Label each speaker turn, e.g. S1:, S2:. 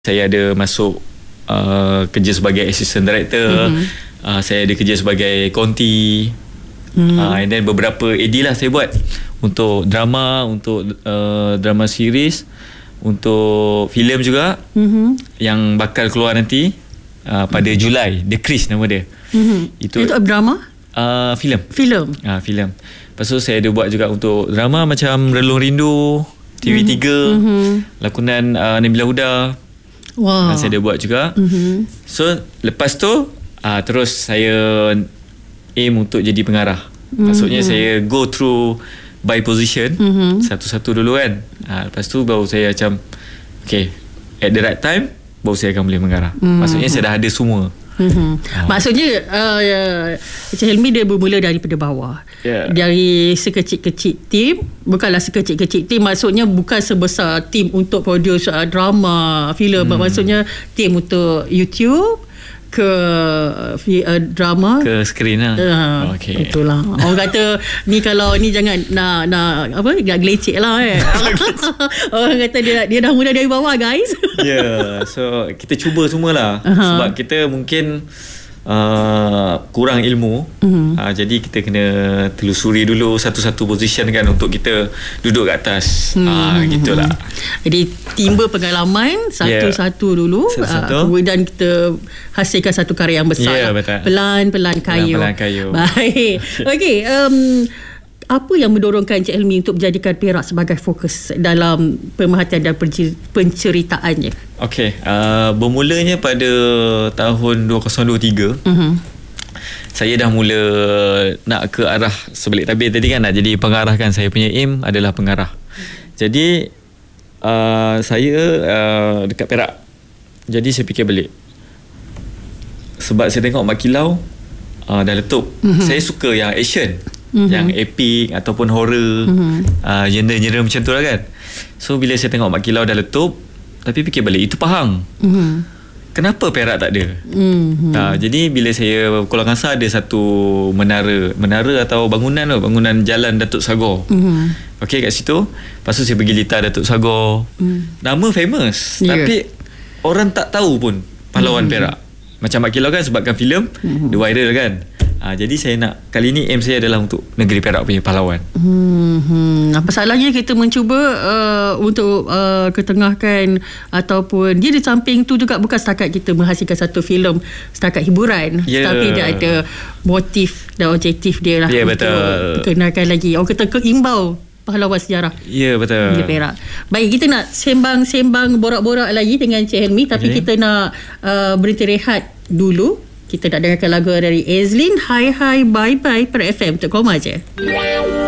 S1: Saya ada masuk kerja sebagai assistant director. Saya ada kerja sebagai konti. And then beberapa AD lah saya buat untuk drama, untuk drama series, untuk filem juga yang bakal keluar nanti pada Julai. The Chris nama dia. Itu
S2: drama?
S1: Filem. Filem. Lepas tu saya ada buat juga untuk drama macam Relung Rindu, TV3, lakonan Nabila Huda.
S2: Wow.
S1: Saya ada buat juga. So lepas tu terus saya aim untuk jadi pengarah. Maksudnya saya go through by position, satu-satu dulu kan. Lepas tu baru saya macam okay, at the right time baru saya akan boleh mengarah. Maksudnya saya dah ada semua.
S2: Maksudnya Encik Helmi dia bermula daripada bawah, dari sekecil-kecil tim. Bukanlah sekecil-kecil tim, maksudnya bukan sebesar tim untuk produce drama, filem. Maksudnya tim untuk YouTube ke drama
S1: ke skrin lah.
S2: Okay. Itulah orang kata ni, kalau ni jangan nak apa, nak gelecek lah orang kata dia dah mula dari bawah guys.
S1: So kita cuba semualah. Sebab kita mungkin kurang ilmu. Jadi kita kena telusuri dulu satu-satu position kan, untuk kita duduk kat atas. Gitulah. Jadi
S2: timba pengalaman satu-satu dulu, kemudian kita hasilkan satu karya yang besar. Pelan-pelan kayu. Baik. Okey, apa yang mendorongkan Encik Helmi untuk menjadikan Perak sebagai fokus dalam pemerhatian dan penceritaannya? Okey,
S1: bermulanya pada tahun 2023. Saya dah mula nak ke arah sebelik tabir tadi kan, nak jadi pengarah kan. Saya punya aim adalah pengarah. Jadi saya dekat Perak. Jadi saya fikir balik, sebab saya tengok Mak Kilau dah letup. Saya suka yang action, yang epic ataupun horror, genre-genre macam tu lah kan. So bila saya tengok Mak Kilau dah letup, tapi fikir balik, itu Pahang. Kenapa Perak tak ada? Jadi bila saya Kuala Kangsar ada satu menara atau bangunan jalan Datuk Sagor. Okey, kat situ. Lepas tu saya pergi litar Datuk Sagor. Nama famous, tapi orang tak tahu pun pahlawan Perak. Macam Mak Kilau kan, sebabkan filem dia viral kan. Jadi saya nak, kali ni aim saya adalah untuk negeri Perak punya pahlawan.
S2: Apa salahnya kita mencuba untuk ketengahkan, ataupun dia di samping tu juga bukan setakat kita menghasilkan satu filem setakat hiburan, tapi dia ada motif dan objektif dia lah, untuk kenalkan lagi, orang kata keimbau pahlawan sejarah.
S1: Betul.
S2: Di Perak. Baik, kita nak sembang-sembang, borak-borak lagi dengan Encik Helmi, tapi kita nak berhenti rehat dulu. Kita nak dengarkan lagu dari Ezlin, Hai Hai Bye Bye per FM. Untuk koma je.